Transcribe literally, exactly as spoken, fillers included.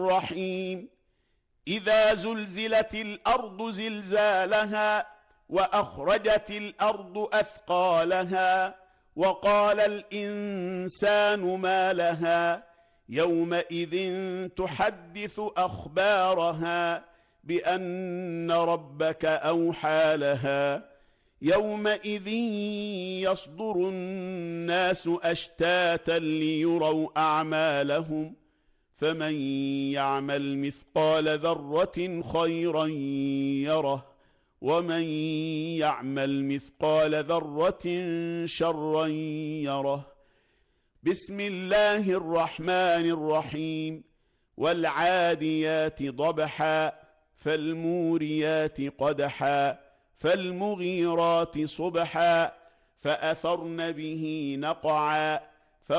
الرحيم إذا زلزلت الأرض زلزالها وأخرجت الأرض أثقالها وقال الإنسان ما لها يومئذ تحدث أخبارها بأن ربك أوحى لها يومئذ يصدر الناس أشتاتا ليروا أعمالهم فمن يعمل مثقال ذرة خيرا يره ومن يعمل مثقال ذرة شرا يره. بسم الله الرحمن الرحيم والعاديات ضبحا فالموريات قدحا فالمغيرات صبحا فأثرن به نقعا